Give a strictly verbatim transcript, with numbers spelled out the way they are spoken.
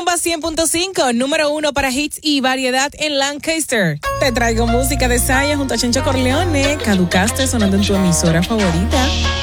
Rumba cien punto cinco, número uno para hits y variedad en Lancaster. Te traigo música de Saya junto a Chencho Corleone. Caducaste sonando en tu emisora favorita.